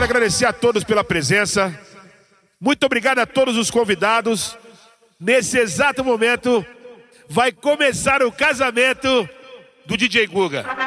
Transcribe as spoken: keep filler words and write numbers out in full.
quero agradecer a todos pela presença. Muito obrigado a todos os convidados. Nesse exato momento, vai começar o casamento do D J Guga.